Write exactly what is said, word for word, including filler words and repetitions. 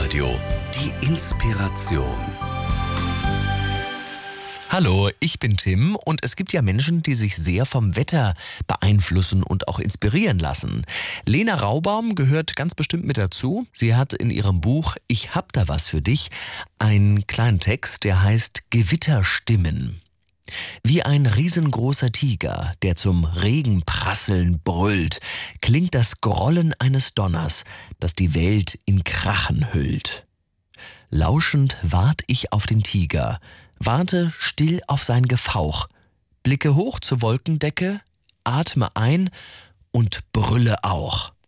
Domradio. Die Inspiration. Hallo, ich bin Tim und es gibt ja Menschen, die sich sehr vom Wetter beeinflussen und auch inspirieren lassen. Lena Raubaum gehört ganz bestimmt mit dazu. Sie hat in ihrem Buch Ich hab da was für dich einen kleinen Text, der heißt Gewitterstimmen. Wie ein riesengroßer Tiger, der zum Regenprasseln brüllt, klingt das Grollen eines Donners, das die Welt in Krachen hüllt. Lauschend wart ich auf den Tiger, warte still auf sein Gefauch, blicke hoch zur Wolkendecke, atme ein und brülle auch.